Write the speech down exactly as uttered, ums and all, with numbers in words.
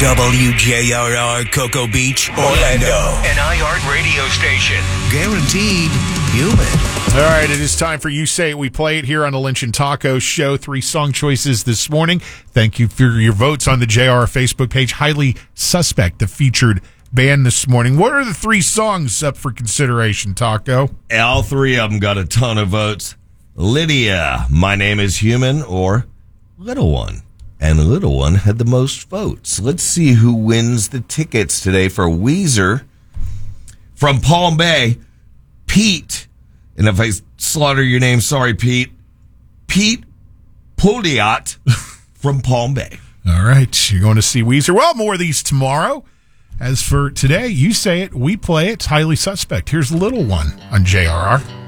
W J R R Cocoa Beach, Orlando. An iHeart radio station. Guaranteed human. All right, it is time for You Say It, We Play It here on the Lynch and Taco Show. Three song choices this morning. Thank you for your votes on the J R R Facebook page. Highly Suspect, the featured band this morning. What are the three songs up for consideration, Taco? All three of them got a ton of votes. Lydia, My Name is Human, or Little One. And Little One had the most votes. Let's see who wins the tickets today for Weezer. From Palm Bay, Pete. And if I slaughter your name, sorry, Pete. Pete Pouliot from Palm Bay. All right, you're going to see Weezer. Well, more of these tomorrow. As for today, You Say It, We Play It. It's Highly Suspect. Here's Little One on J R R.